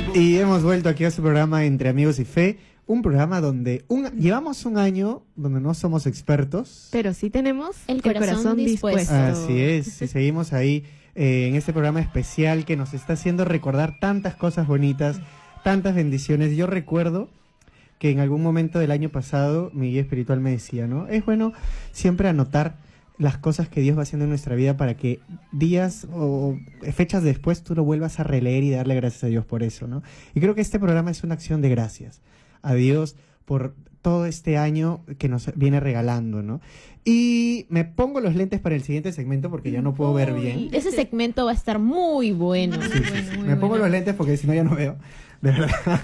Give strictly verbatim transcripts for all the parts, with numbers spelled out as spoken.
Y hemos vuelto aquí a su programa Entre Amigos y Fe, un programa donde un, llevamos un año donde no somos expertos. Pero sí tenemos el corazón, el corazón dispuesto. dispuesto. Así es, y seguimos ahí eh, en este programa especial que nos está haciendo recordar tantas cosas bonitas, tantas bendiciones. Yo recuerdo que en algún momento del año pasado mi guía espiritual me decía, ¿no? Es bueno siempre anotar las cosas que Dios va haciendo en nuestra vida para que días o fechas después tú lo vuelvas a releer y darle gracias a Dios por eso, ¿no? Y creo que este programa es una acción de gracias a Dios por todo este año que nos viene regalando, ¿no? Y me pongo los lentes para el siguiente segmento porque ya no puedo Uy, ver bien. Ese segmento va a estar muy bueno. Sí, muy sí, bueno sí. muy Me pongo bueno. los lentes porque si no ya no veo, de verdad.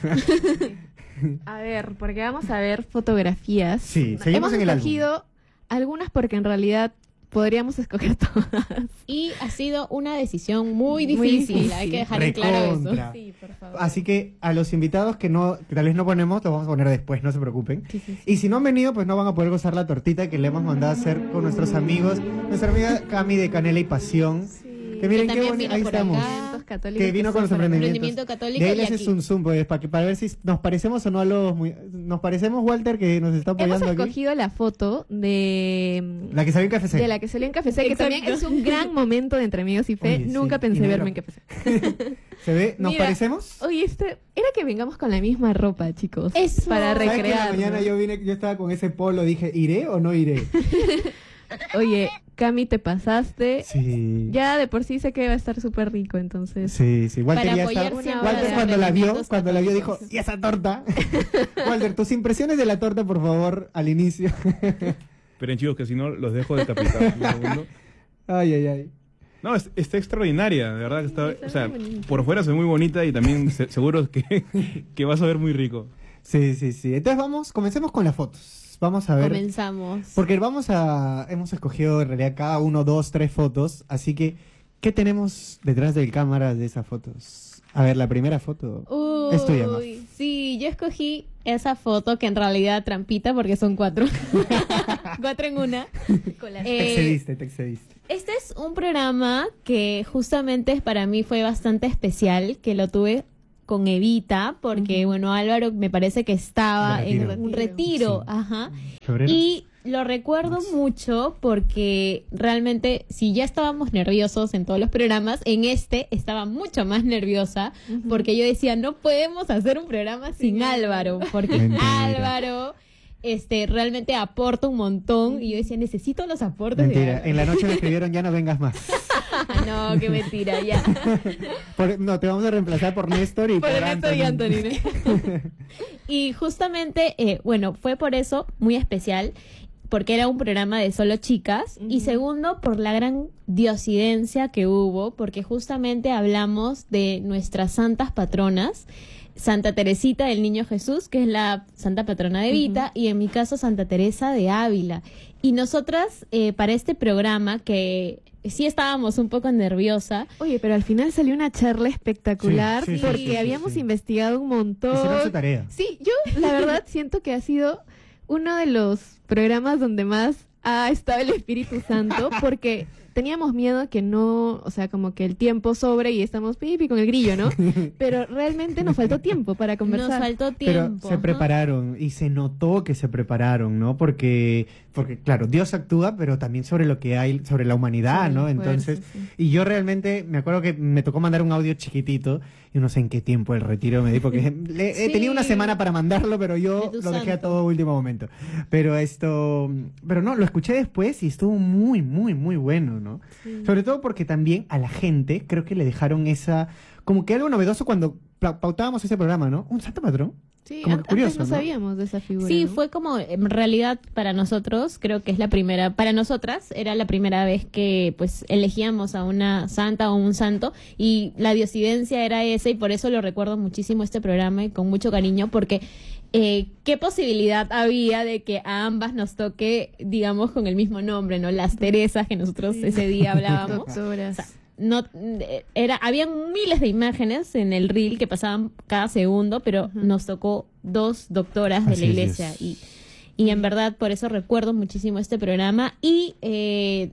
A ver, porque vamos a ver fotografías. Sí, seguimos Hemos en el álbum. escogido algunas porque en realidad podríamos escoger todas. Y ha sido una decisión muy Muy difícil, difícil. hay que dejar en claro Recontra. eso. Sí, por favor. Así que a los invitados que no que tal vez no ponemos, los vamos a poner después, no se preocupen. Sí, sí, sí. Y si no han venido, pues no van a poder gozar la tortita que le hemos mandado a hacer con nuestros amigos. Nuestra amiga Cami de Canela y Pasión. Que miren Que qué también bonito, vino ahí por estamos. acá. Católicos Que vino con los son para- emprendimientos. Emprendimiento católico De ahí y le haces aquí. un zoom, pues, para, que, para ver si nos parecemos o no a los... Muy, nos parecemos, Walter, que nos está Hemos apoyando aquí. escogido la foto de... La que salió en Café C. De la que salió en Café C, que Exacto. también es un gran momento de Entre Amigos y Fe. Oye, sí, Nunca y pensé negro. verme en Café C. ¿Se ve? ¿Nos Mira, parecemos? Oye, este, era que vengamos con la misma ropa, chicos. Eso. Para ¿Sabes que en la recrear. mañana yo vine, yo estaba con ese polo, dije, ¿iré o no iré? Oye, Cami, te pasaste. Sí. Ya de por sí sé que va a estar súper rico, entonces. Sí, sí. Walter Para ya apoyar está. siempre Walter a cuando la vio, emprendimientos cuando la vio dijo, católicos. ¿y esa torta? Walter, tus impresiones de la torta, por favor, al inicio. Esperen, chicos, que si no los dejo decapitados. Un segundo. Ay, ay, ay. No, es- está extraordinaria, de verdad que está, está o sea, muy bonita. por fuera se ve muy bonita y también se- seguro que, que vas a ver muy rico. Sí, sí, sí. Entonces vamos, comencemos con las fotos. Vamos a ver. Comenzamos. Porque vamos a, hemos escogido en realidad cada uno, dos, tres fotos. Así que, ¿qué tenemos detrás del cámara de esas fotos? A ver, la primera foto. Uy, Es tuya, Maf. sí, yo escogí esa foto que en realidad trampita porque son cuatro. Cuatro en una. Te Eh, excediste, te excediste. Este es un programa que justamente para mí fue bastante especial, que lo tuve con Evita, porque bueno, Álvaro me parece que estaba De en retiro. un retiro, Sí. ajá. ¿Febrero? Y lo recuerdo Marzo. mucho porque realmente si ya estábamos nerviosos en todos los programas, en este estaba mucho más nerviosa porque yo decía, no podemos hacer un programa sin Álvaro, porque Mentira. Álvaro este realmente aporta un montón y yo decía, necesito los aportes de Mentira, Álvaro. en la noche me escribieron, ya no vengas más. No, qué mentira, ya. Por- no, te vamos a reemplazar por Néstor y por, Por Ernesto y Anthony. Anthony. Y justamente, eh, bueno, fue por eso muy especial, porque era un programa de solo chicas, y segundo, por la gran diosidencia que hubo, porque justamente hablamos de nuestras santas patronas, Santa Teresita del Niño Jesús, que es la santa patrona de Evita, y en mi caso Santa Teresa de Ávila. Y nosotras, eh, para este programa, que sí estábamos un poco nerviosa, Oye, pero al final salió una charla espectacular Sí, sí, sí, porque sí, sí, habíamos sí. investigado un montón. Hicieron su tarea. Sí, yo la verdad siento que ha sido uno de los programas donde más ha estado el Espíritu Santo porque teníamos miedo que no, o sea, como que el tiempo sobre y estamos pipi con el grillo, ¿no? Pero realmente nos faltó tiempo para conversar. nos faltó Pero tiempo. se ajá. prepararon y se notó que se prepararon, ¿no? Porque, porque claro, Dios actúa, pero también sobre lo que hay, sobre la humanidad, Sobre ¿no? la Entonces, fuerza, sí. y yo realmente me acuerdo que me tocó mandar un audio chiquitito y no sé en qué tiempo el retiro me di, porque le- eh, Sí. tenía una semana para mandarlo, pero yo De tu lo dejé a santo. todo último momento. Pero esto, pero no, lo escuché después y estuvo muy, muy, muy bueno, ¿no? Sobre todo porque también a la gente creo que le dejaron esa, como que algo novedoso cuando pla- pautábamos ese programa, ¿no? Un santo patrón. Sí, Como an- que curioso, antes no ¿no? sabíamos de esa figura. Sí, ¿no? fue como, en realidad, para nosotros, creo que es la primera, para nosotras, era la primera vez que, pues, elegíamos a una santa o un santo, y la diosidencia era esa, y por eso lo recuerdo muchísimo este programa, y con mucho cariño, porque eh, qué posibilidad había de que a ambas nos toque, digamos, con el mismo nombre, ¿no? Las Teresas que nosotros Sí. ese día hablábamos. Doctoras. O sea, no eh, era habían miles de imágenes en el reel que pasaban cada segundo, pero Ujú. nos tocó dos doctoras de Así la es, iglesia Dios. y y en verdad por eso recuerdo muchísimo este programa y eh,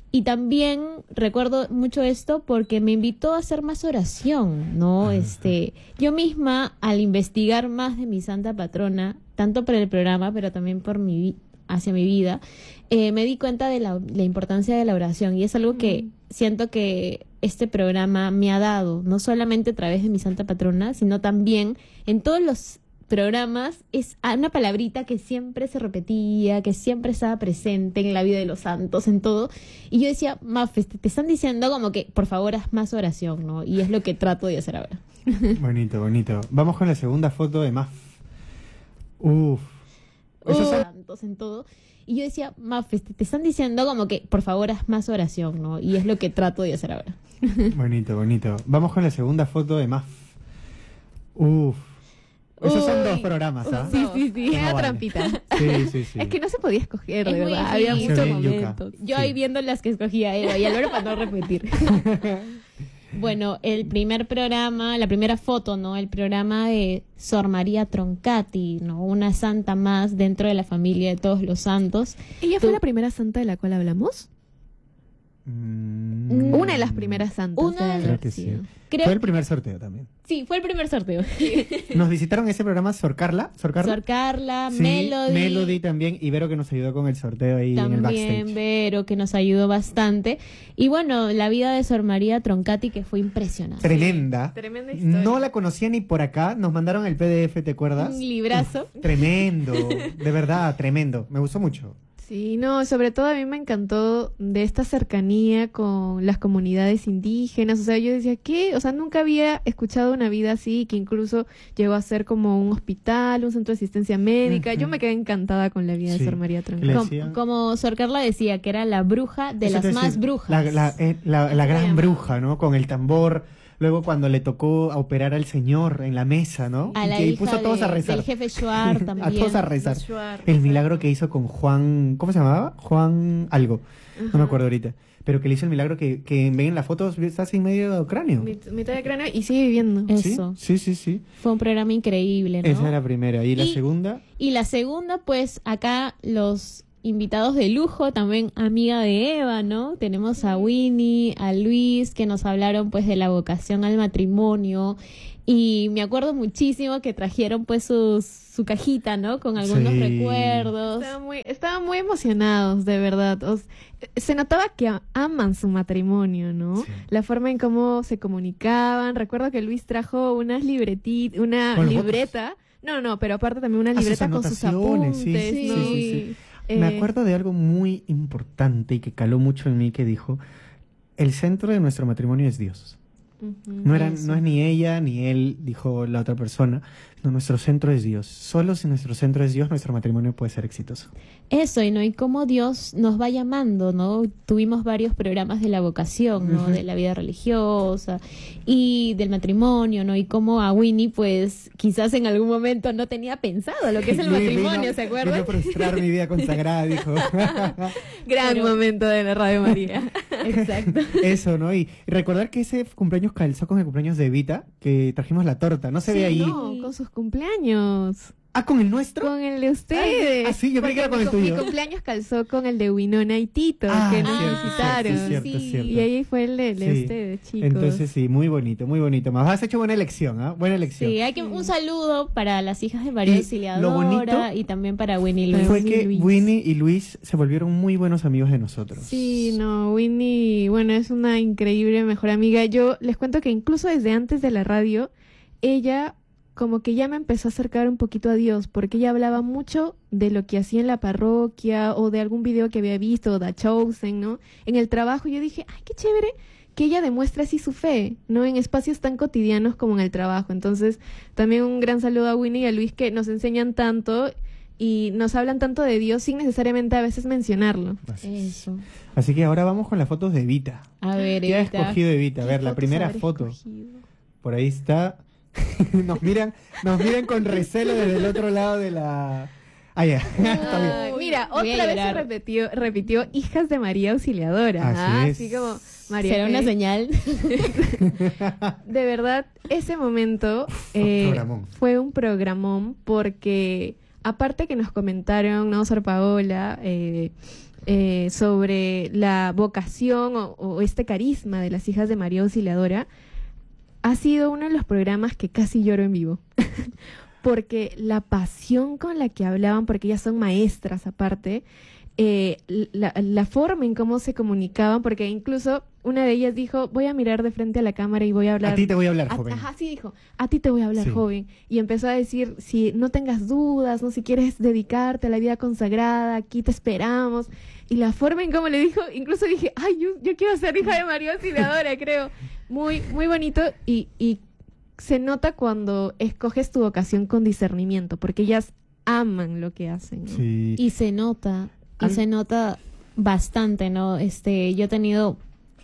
Y también recuerdo mucho esto porque me invitó a hacer más oración, ¿no? Ajá. Este, yo misma, al investigar más de mi santa patrona, tanto por el programa, pero también por mi vi- hacia mi vida, eh, me di cuenta de la, la importancia de la oración. Y es algo que Mm. siento que este programa me ha dado, no solamente a través de mi santa patrona, sino también en todos los programas. Es una palabrita que siempre se repetía, que siempre estaba presente en la vida de los santos, en todo. Y yo decía, Mafe, te, te están diciendo como que por favor haz más oración, ¿no? Y es lo que trato de hacer ahora. Bonito, bonito. Vamos con la segunda foto de Maf. Uf. Esos Uh, son- santos, en todo. Y yo decía, Mafe, te, te están diciendo como que por favor haz más oración, ¿no? Y es lo que trato de hacer ahora. Bonito, bonito. Vamos con la segunda foto de Maf. Uf. Esos son Uy. dos programas, ¿ah? Sí, sí, sí. No Era vale. trampita. Sí, sí, sí. Es que no se podía escoger, Es de muy verdad. Había difícil. muchos Se ve yuca. momentos. Yo Sí. ahí viendo las que escogía Eva y Álvaro para no repetir. Bueno, el primer programa, la primera foto, ¿no? El programa de Sor María Troncati, ¿no? Una santa más dentro de la familia de todos los santos. ¿Ella fue Tú- la primera santa de la cual hablamos? Mm, Una de las primeras santas. Una debe de- haber Creo que sido. sí. Creo Fue el primer sorteo también. Sí, fue el primer sorteo. Nos visitaron ese programa Sor Carla. Sor Carla. Sor Carla, Sí, Melody. Melody también. Y Vero que nos ayudó con el sorteo ahí en el También backstage. Vero, que nos ayudó bastante. Y bueno, la vida de Sor María Troncati, que fue impresionante. Tremenda. Tremenda historia. No la conocía ni por acá. Nos mandaron el P D F, ¿te acuerdas? Un librazo. Tremendo. De verdad, tremendo. Me gustó mucho. Sí, no, sobre todo a mí me encantó de esta cercanía con las comunidades indígenas. O sea, yo decía, ¿qué? O sea, nunca había escuchado una vida así, que incluso llegó a ser como un hospital, un centro de asistencia médica. Yo Ujú. me quedé encantada con la vida Sí. de Sor María Le Troncati. Com- decían- como Sor Carla decía, que era la bruja de Eso las te más decía, brujas. La, la, eh, la- la se gran llama. bruja, ¿no? Con el tambor. Luego cuando le tocó a operar al señor en la mesa, ¿no? a Y la que hija puso a todos de- a rezar. del jefe Shuar también. A todos a rezar. Shuar, El exacto. milagro que hizo con Juan, ¿cómo se llamaba? Juan algo, no me Ajá. acuerdo ahorita. Pero que le hizo el milagro que, que ven en las fotos, está sin medio de cráneo. Mit- Mitad de cráneo y sigue viviendo. Es- ¿Sí? Eso. Sí, sí, sí. Fue un programa increíble, ¿no? Esa es la primera. ¿Y la Y- segunda? Y la segunda, pues acá los invitados de lujo, también amiga de Eva, ¿no? Tenemos a Winnie, a Luis, que nos hablaron pues de la vocación al matrimonio. Y me acuerdo muchísimo que trajeron pues sus, su cajita, ¿no? Con algunos Sí. recuerdos. Estaban muy, estaban muy emocionados, de verdad. O s- se notaba que a- aman su matrimonio, ¿no? Sí. La forma en cómo se comunicaban. Recuerdo que Luis trajo unas libretitas, una Con los libreta. No, no, pero aparte también una Ah, sus libreta con sus anotaciones, apuntes, sí, ¿no? sí, sí, sí. Eh, Me acuerdo de algo muy importante y que caló mucho en mí que dijo, el centro de nuestro matrimonio es Dios. ujú. No, era, Eso. no es ni ella ni él, dijo la otra persona. No, nuestro centro es Dios. Solo si nuestro centro es Dios, nuestro matrimonio puede ser exitoso. Eso, y no, y cómo Dios nos va llamando, ¿no? Tuvimos varios programas de la vocación, ¿no? Ujú. De la vida religiosa y del matrimonio, ¿no? Y cómo a Winnie, pues, quizás en algún momento no tenía pensado lo que es el Luis matrimonio, vino- ¿se acuerdan? Vino a frustrar mi vida consagrada, dijo. Gran Pero- momento de la Radio María. Exacto. Eso, ¿no? Y recordar que ese cumpleaños calzó con el cumpleaños de Evita, que trajimos la torta. ¿No se Sí, ve ahí? No, con sus cumpleaños. Ah, ¿con el nuestro? Con el de ustedes. Ah, sí, yo creí que era con Porque el mi cum- tuyo. Mi cumpleaños calzó con el de Winona y Tito, Ah, que nos cierto, visitaron. cierto, cierto, Sí. cierto. Y ahí fue el de, el de Sí. ustedes, chicos. Entonces sí, muy bonito, muy bonito. Más has hecho buena elección, ¿ah? Buena elección. Sí, hay que un saludo para las hijas de María Y Auxiliadora lo bonito y también para Winnie Luis. Fue Winnie que Luis. Winnie y Luis se volvieron muy buenos amigos de nosotros. Sí, no, Winnie, bueno, es una increíble mejor amiga. Yo les cuento que incluso desde antes de la radio, ella como que ya me empezó a acercar un poquito a Dios, porque ella hablaba mucho de lo que hacía en la parroquia o de algún video que había visto, o The Chosen, ¿no? En el trabajo yo dije, ay, qué chévere que ella demuestre así su fe, ¿no? En espacios tan cotidianos como en el trabajo. Entonces, también un gran saludo a Winnie y a Luis que nos enseñan tanto y nos hablan tanto de Dios sin necesariamente a veces mencionarlo. Así es. Eso. Así que ahora vamos con las fotos de Evita. A ver, ¿Qué ha Evita. escogido Evita? A ver, ¿Qué la fotos primera habré foto. escogido? Por ahí está. nos miran, nos miran con recelo desde el otro lado de la. Ah, ya. Está bien. Ay, mira, Voy a otra vez se llorar. repitió, repitió Hijas de María Auxiliadora. Así ¿ah? es. Así como María ¿Será G. una señal? De verdad, ese momento un eh, programón. fue un programón porque aparte que nos comentaron, ¿no? Sor Paola, eh, eh, sobre la vocación o, o este carisma de las hijas de María Auxiliadora, ha sido uno de los programas que casi lloro en vivo. Porque la pasión con la que hablaban, porque ellas son maestras aparte, eh, la, la forma en cómo se comunicaban, porque incluso una de ellas dijo, voy a mirar de frente a la cámara y voy a hablar. A ti te voy a hablar, a, joven. Ajá, sí dijo, a ti te voy a hablar, Sí. joven. Y empezó a decir, si no tengas dudas, no si quieres dedicarte a la vida consagrada, aquí te esperamos. Y la forma en cómo le dijo, incluso dije, ay, yo, yo quiero ser hija de María Auxiliadora, creo. Muy, muy bonito y, y se nota cuando escoges tu vocación con discernimiento, porque ellas aman lo que hacen, ¿no? Sí. Y se nota, y Al- se nota bastante, ¿no? Este, yo he tenido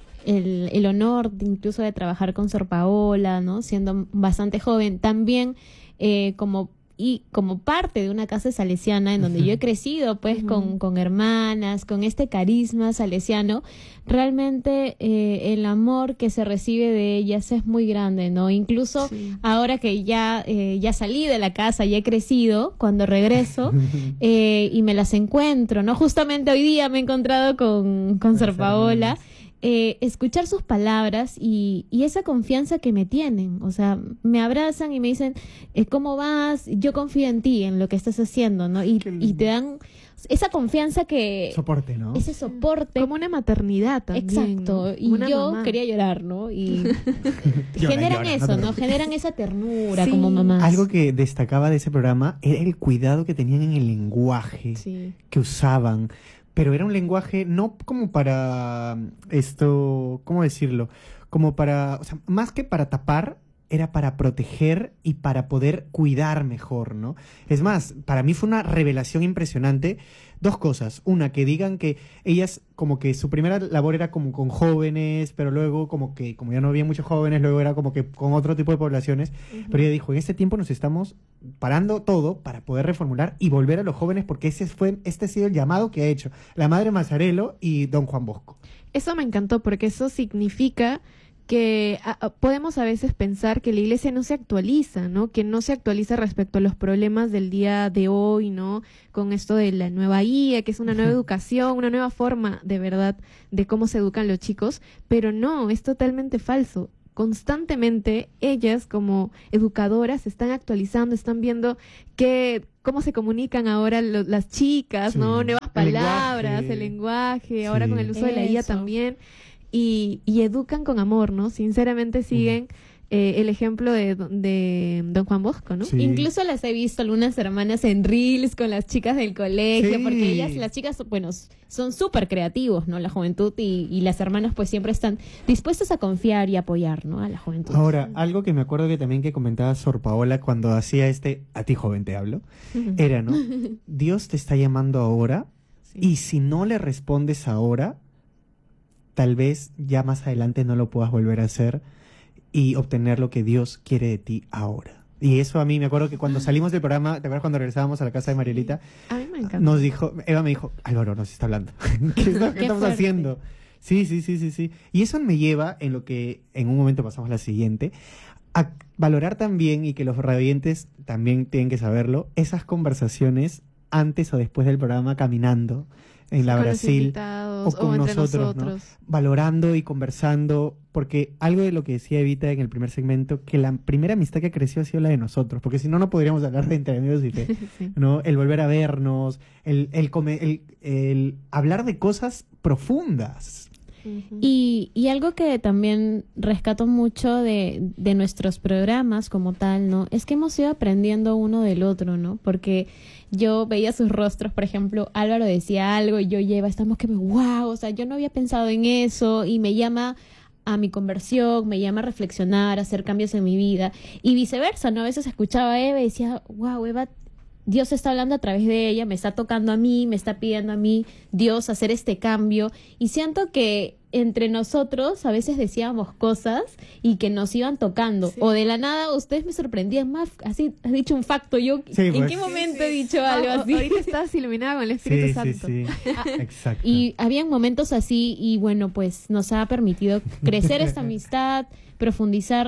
el, el honor de incluso de trabajar con Sor Paola, ¿no? Siendo bastante joven. También eh, como y como parte de una casa salesiana en donde yo he crecido, pues, Ujú. con, con hermanas, con este carisma salesiano, realmente eh, el amor que se recibe de ellas es muy grande, ¿no? Incluso Sí. ahora que ya, eh, ya salí de la casa, ya he crecido, cuando regreso eh, y me las encuentro, ¿no? Justamente hoy día me he encontrado con, con Las Sor Paola. hermanas. Eh, escuchar sus palabras y, y esa confianza que me tienen, o sea, me abrazan y me dicen, eh, ¿cómo vas? Yo confío en ti, en lo que estás haciendo, ¿no? Y, Qué y lindo. te dan esa confianza que, Soporte, ¿no? ese soporte. Como una maternidad también. Exacto, ¿no? y Una yo mamá. quería llorar, ¿no? Y Llora, generan llora, no eso, te ¿no? preocupes. Generan esa ternura Sí. como mamás. Algo que destacaba de ese programa era el cuidado que tenían en el lenguaje Sí. que usaban, pero era un lenguaje no como para esto, ¿cómo decirlo? Como para, o sea, más que para tapar, era para proteger y para poder cuidar mejor, ¿no? Es más, para mí fue una revelación impresionante. Dos cosas. Una, que digan que ellas, como que su primera labor era como con jóvenes, pero luego como que, como ya no había muchos jóvenes, luego era como que con otro tipo de poblaciones. Pero ella dijo, en este tiempo nos estamos parando todo para poder reformular y volver a los jóvenes, porque ese fue, este ha sido el llamado que ha hecho la Madre Mazarelo y Don Juan Bosco. Eso me encantó porque eso significa que a, a, podemos a veces pensar que la iglesia no se actualiza, ¿no? Que no se actualiza respecto a los problemas del día de hoy, ¿no? Con esto de la nueva I A, que es una nueva educación, una nueva forma de verdad de cómo se educan los chicos, pero no, es totalmente falso. Constantemente ellas como educadoras se están actualizando, están viendo que cómo se comunican ahora lo- las chicas, Sí. ¿no? Nuevas El palabras, lenguaje. el lenguaje, ahora Sí. con el uso de la I A Eso. también. Y, y educan con amor, ¿no? Sinceramente siguen eh, el ejemplo de, don- de Don Juan Bosco, ¿no? Sí. Incluso las he visto algunas hermanas en reels con las chicas del colegio, Sí. porque ellas, las chicas, bueno, s- son súper creativos, ¿no? La juventud y, y las hermanas pues siempre están dispuestas a confiar y apoyar, ¿no? A la juventud. Ahora, algo que me acuerdo que también que comentaba Sor Paola cuando hacía este, a ti joven te hablo, era, ¿no? Dios te está llamando ahora Sí. y si no le respondes ahora, tal vez ya más adelante no lo puedas volver a hacer y obtener lo que Dios quiere de ti ahora. Y eso a mí me acuerdo que cuando salimos del programa, ¿te acuerdas cuando regresábamos a la casa de Marielita? A mí me encanta. Nos dijo, Eva me dijo, Álvaro nos está hablando. ¿Qué, es lo que Qué estamos fuerte. haciendo? Sí, sí, sí, sí, sí. Y eso me lleva en lo que en un momento pasamos a la siguiente, a valorar también, y que los radiantes también tienen que saberlo, esas conversaciones antes o después del programa caminando en la con los Brasil, invitados o con o entre nosotros, ¿no? nosotros. valorando y conversando, porque algo de lo que decía Evita en el primer segmento, que la primera amistad que creció ha sido la de nosotros, porque si no, no podríamos hablar de entre amigos y fe, Sí. ¿no? El volver a vernos, el, el, come- el, el hablar de cosas profundas. Ujú. Y, y algo que también rescato mucho de, de nuestros programas como tal, ¿no? Es que hemos ido aprendiendo uno del otro, ¿no? Porque yo veía sus rostros, por ejemplo, Álvaro decía algo y yo lleva, estamos que me, wow, o sea, yo no había pensado en eso y me llama a mi conversión, me llama a reflexionar, a hacer cambios en mi vida y viceversa, ¿no? A veces escuchaba a Eva y decía, wow, Eva, Dios está hablando a través de ella, me está tocando a mí, me está pidiendo a mí, Dios, hacer este cambio. Y siento que entre nosotros a veces decíamos cosas y que nos iban tocando. Sí. O de la nada ustedes me sorprendían más, así has dicho un facto. Yo, Sí, ¿en pues. qué momento Sí, he sí. dicho Ah, algo o- así? Ahorita estás iluminada con el Espíritu Sí, Santo. sí, sí. Exacto. Y habían momentos así y bueno, pues nos ha permitido crecer esta amistad, profundizar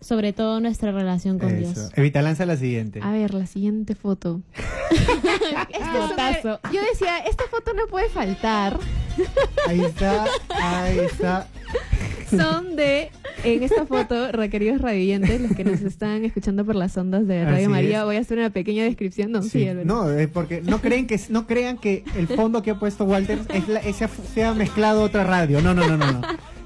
sobre todo nuestra relación con Eso. Dios. Evita, lanza la siguiente. A ver, la siguiente foto. Este es un- Fotazo. yo decía, esta foto no puede faltar. Ahí está, ahí está. Son de, en esta foto, requeridos radioyentes, los que nos están escuchando por las ondas de Radio Así María, es. voy a hacer una pequeña descripción. No, Sí, sí, Álvaro. no, es porque no creen que no crean que el fondo que ha puesto Walter es la, ese se ha mezclado otra radio. No, no, no, no, no.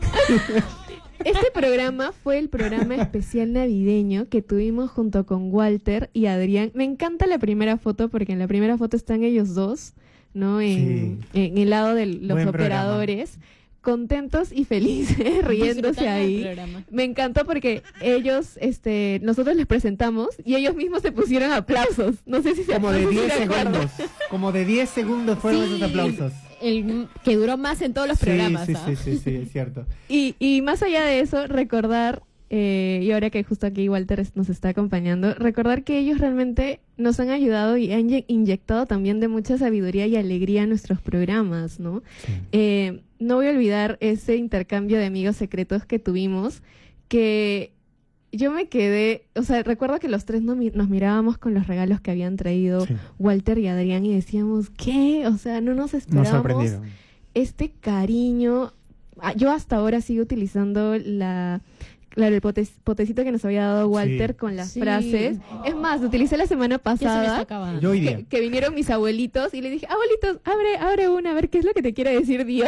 Este programa fue el programa especial navideño que tuvimos junto con Walter y Adrián. Me encanta la primera foto porque en la primera foto están ellos dos, ¿no? En, Sí. en el lado de los Buen operadores, contentos y felices, riéndose Disfrutando del ahí. programa. Me encantó porque ellos, este, nosotros les presentamos y ellos mismos se pusieron aplausos. No sé si se Como no de sé si diez se acuerdan. segundos. Como de diez segundos fueron Sí. esos aplausos. El que duró más en todos los Sí, programas. sí, ¿ah? sí, sí, sí, es cierto. Y, y más allá de eso, recordar, eh, y ahora que justo aquí Walter es- nos está acompañando, recordar que ellos realmente nos han ayudado y han inye- inyectado también de mucha sabiduría y alegría a nuestros programas, ¿no? Eh, no voy a olvidar ese intercambio de amigos secretos que tuvimos, que yo me quedé, o sea, recuerdo que los tres no mi- nos mirábamos con los regalos que habían traído Sí. Walter y Adrián y decíamos, ¿qué? O sea, no nos Nos esperábamos sorprendieron. este cariño. Ah, yo hasta ahora sigo utilizando la claro, el pote- potecito que nos había dado Walter Sí. con las Sí. frases. Es más, lo utilicé la semana Ya se me está pasada. acabando. Yo hoy Que, día. que vinieron mis abuelitos y le dije, abuelitos, abre, abre una, a ver qué es lo que te quiere decir Dios.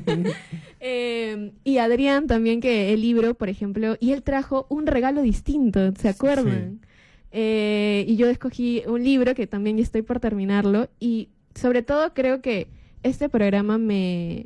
Eh, y Adrián también, que el libro, por ejemplo, y él trajo un regalo distinto, ¿se acuerdan? Eh, y yo escogí un libro que también ya estoy por terminarlo y sobre todo creo que este programa me,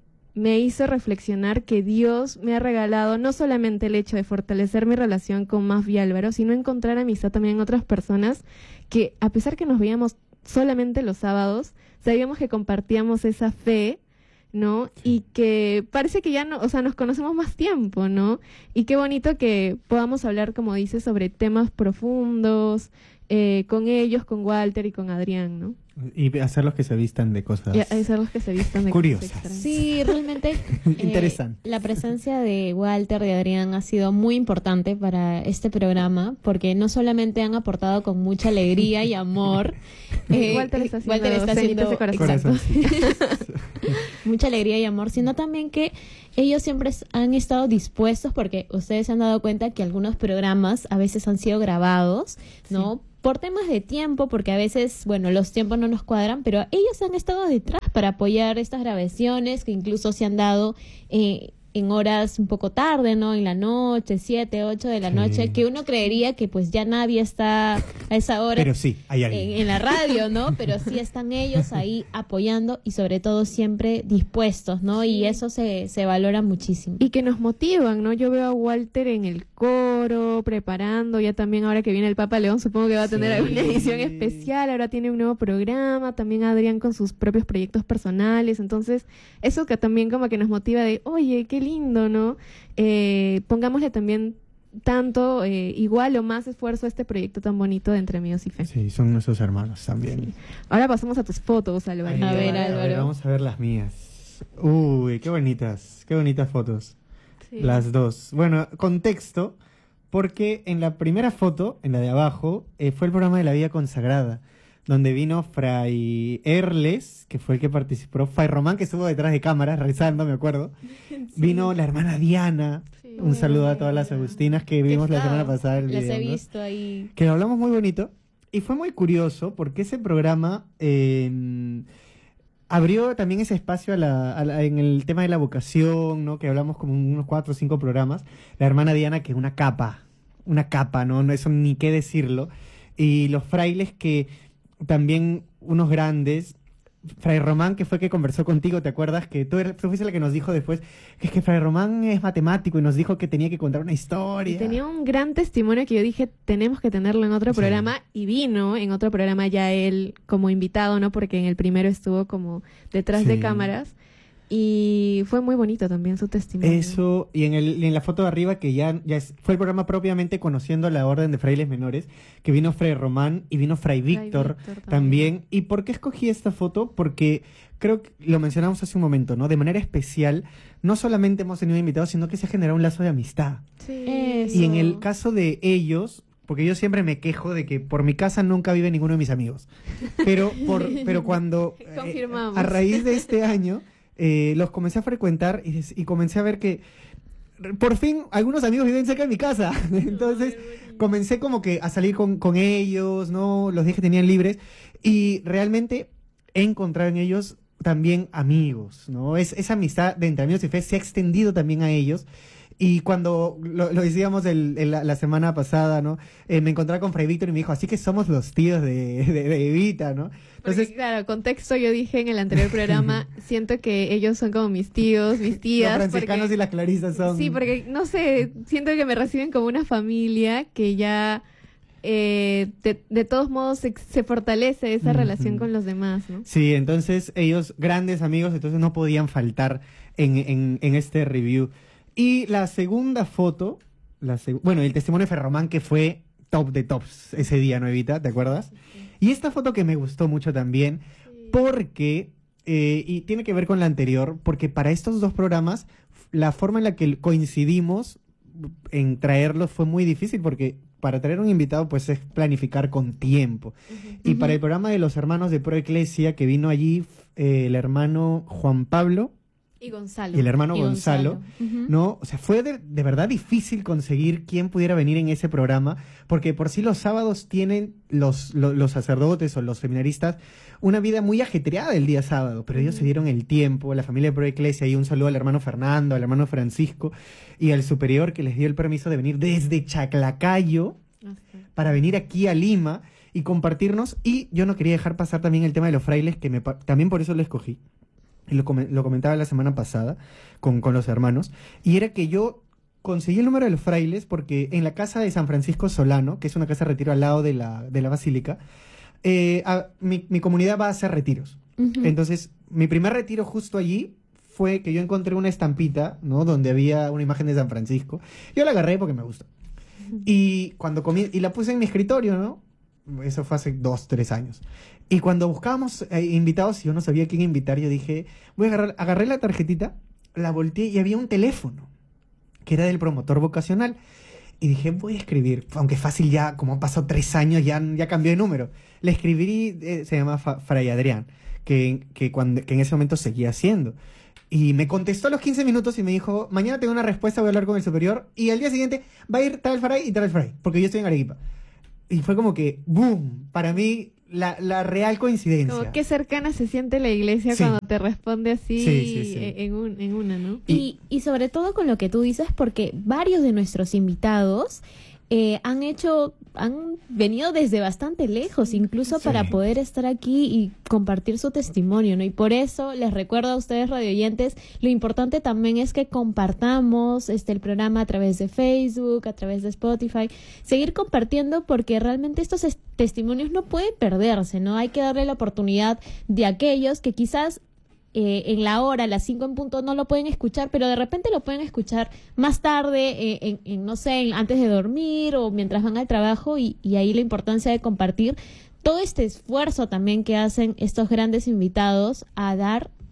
me hizo reflexionar que Dios me ha regalado no solamente el hecho de fortalecer mi relación con Maf y Álvaro, sino encontrar amistad también en otras personas que, a pesar que nos veíamos solamente los sábados, sabíamos que compartíamos esa fe, ¿no? Sí. Y que parece que ya no, o sea, nos conocemos más tiempo, ¿no? Y qué bonito que podamos hablar, como dices, sobre temas profundos, eh, con ellos, con Walter y con Adrián, ¿no? Y hacerlos que se vistan de cosas Y a- a ser los que se vistan de Curiosas. cosas extrañas. Sí, realmente eh, interesantes. la presencia de Walter y Adrián ha sido muy importante para este programa porque no solamente han aportado con mucha alegría y amor. eh, Walter está haciendo Walter está cenitas de haciendo- corazón. exacto, mucha alegría y amor, sino también que ellos siempre s- han estado dispuestos porque ustedes se han dado cuenta que algunos programas a veces han sido grabados, ¿no? Por temas de tiempo, porque a veces, bueno, los tiempos no nos cuadran, pero ellos han estado detrás para apoyar estas grabaciones que incluso se han dado eh, en horas un poco tarde, ¿no? En la noche, siete, ocho de la Sí. noche, que uno creería que pues ya nadie está a esa hora Pero sí, hay alguien. en, en la radio, ¿no? Pero sí están ellos ahí apoyando y sobre todo siempre dispuestos, ¿no? Y eso se, se valora muchísimo. Y que nos motivan, ¿no? Yo veo a Walter en el coro, preparando, ya también ahora que viene el Papa León, supongo que va a tener Sí. alguna edición especial, ahora tiene un nuevo programa, también Adrián con sus propios proyectos personales, entonces eso que también como que nos motiva de, oye, qué lindo, ¿no? Eh, pongámosle también tanto, eh, igual o más esfuerzo a este proyecto tan bonito de Entre Amigos y Fe. Sí, son nuestros hermanos también. Sí. Ahora pasamos a tus fotos, Álvaro. Ay, A ver, Álvaro. vamos a ver las mías. Uy, qué bonitas, qué bonitas fotos. Sí. Las dos. Bueno, contexto, porque en la primera foto, en la de abajo, eh, fue el programa de la vida consagrada, donde vino Fray Erles, que fue el que participó, Fray Román, que estuvo detrás de cámaras rezando, me acuerdo. Vino la hermana Diana. Sí. Un saludo a todas las agustinas que vimos la Está, semana pasada. El Las video, he ¿no? visto ahí. Que lo hablamos muy bonito. Y fue muy curioso porque ese programa eh, abrió también ese espacio a la, a la- en el tema de la vocación, ¿no? Que hablamos como unos cuatro o cinco programas. La hermana Diana, que es una capa, una capa, ¿no? No eso ni qué decirlo. Y los frailes que también unos grandes. Fray Román, que fue que conversó contigo, ¿te acuerdas? Que tú, eres- tú fuiste la que nos dijo después que es que Fray Román es matemático y nos dijo que tenía que contar una historia. Y tenía un gran testimonio que yo dije, tenemos que tenerlo en otro Sí. programa, y vino en otro programa ya él como invitado, ¿no? Porque en el primero estuvo como detrás de Sí. cámaras. Y fue muy bonito también su testimonio. Eso, y en, el, y en la foto de arriba, que ya, ya es- fue el programa propiamente Conociendo la Orden de Frailes Menores, que vino Fray Román y vino Fray Víctor, Víctor también. también. ¿Y por qué escogí esta foto? Porque creo que lo mencionamos hace un momento, ¿no? De manera especial, no solamente hemos tenido invitados, sino que se ha generado un lazo de amistad. Sí. Eso. Y en el caso de ellos, porque yo siempre me quejo de que por mi casa nunca vive ninguno de mis amigos, pero, por, pero cuando, eh, Confirmamos. a raíz de este año, eh, los comencé a frecuentar y, des- y comencé a ver que por fin algunos amigos viven cerca de mi casa. Entonces comencé como que a salir con, con ellos, ¿no? Los dije que tenían libres y realmente he encontrado en ellos también amigos, ¿no? Es, esa amistad de entre amigos y fe se ha extendido también a ellos. Y cuando lo, lo decíamos el- el- la, la semana pasada, ¿no? Eh, me encontraba con Fray Víctor y me dijo, así que somos los tíos de, de, de Evita, ¿no? Porque, Entonces, claro, contexto, yo dije en el anterior programa, siento que ellos son como mis tíos, mis los tías. franciscanos porque- y las clarisas son... Sí, porque, no sé, siento que me reciben como una familia que ya, eh, de, de todos modos, se, se fortalece esa Ujú. relación con los demás, ¿no? Sí, entonces ellos, grandes amigos, entonces no podían faltar en, en, en este review. Y la segunda foto, la seg- bueno, el testimonio de Ferromán, que fue top de tops ese día, ¿no, Evita? ¿Te acuerdas? Y esta foto que me gustó mucho también, porque, eh, y tiene que ver con la anterior, porque para estos dos programas, la forma en la que coincidimos en traerlos fue muy difícil, porque para traer un invitado, pues es planificar con tiempo. Y para el programa de los hermanos de Pro Eclesia, que vino allí eh, el hermano Juan Pablo Y Gonzalo. y el hermano Y Gonzalo, Ujú. ¿no? O sea, fue de, de verdad difícil conseguir quién pudiera venir en ese programa, porque por sí los sábados tienen los, lo- los sacerdotes o los seminaristas una vida muy ajetreada el día sábado, pero ellos se dieron el tiempo, la familia de Pro Eclesia, y un saludo al hermano Fernando, al hermano Francisco y al superior que les dio el permiso de venir desde Chaclacayo Ah, sí. para venir aquí a Lima y compartirnos. Y yo no quería dejar pasar también el tema de los frailes, que me, pa- también por eso lo escogí. Y lo, come- lo comentaba la semana pasada con, con los hermanos. Y era que yo conseguí el número de los frailes porque en la casa de San Francisco Solano, que es una casa de retiro al lado de la, de la basílica, eh, a- mi, mi comunidad va a hacer retiros. Ujú. Entonces, mi primer retiro justo allí fue que yo encontré una estampita, ¿no? Donde había una imagen de San Francisco. Yo la agarré porque me gusta. Y cuando comí, y la puse en mi escritorio, ¿no? Eso fue hace dos, tres años. Y cuando buscábamos eh, invitados y yo no sabía quién invitar, yo dije, voy a agarrar, agarré la tarjetita, la volteé y había un teléfono, que era del promotor vocacional. Y dije, voy a escribir, aunque fácil ya, como han pasado tres años, ya, ya cambió de número. Le escribí, eh, se llama Fa- Fray Adrián, que, que, cuando, que en ese momento seguía haciendo. Y me contestó a los quince minutos y me dijo, mañana tengo una respuesta, voy a hablar con el superior. Y al día siguiente va a ir tal Fray y tal Fray, porque yo estoy en Arequipa. Y fue como que, boom, para mí, la, la real coincidencia. Como qué cercana se siente la iglesia Sí. cuando te responde así Sí, sí, sí. e- En, un, en una, ¿no? Y, y sobre todo con lo que tú dices, porque varios de nuestros invitados eh, han hecho, han venido desde bastante lejos, incluso Sí. para poder estar aquí y compartir su testimonio, ¿no? Y por eso les recuerdo a ustedes, radioyentes, lo importante también es que compartamos este el programa a través de Facebook, a través de Spotify, seguir compartiendo porque realmente estos es- testimonios no pueden perderse, ¿no? Hay que darle la oportunidad de aquellos que quizás eh, en la hora, a las cinco en punto, no lo pueden escuchar, pero de repente lo pueden escuchar más tarde, eh, en, en, no sé, en- antes de dormir o mientras van al trabajo, y, y ahí la importancia de compartir todo este esfuerzo también que hacen estos grandes invitados a dar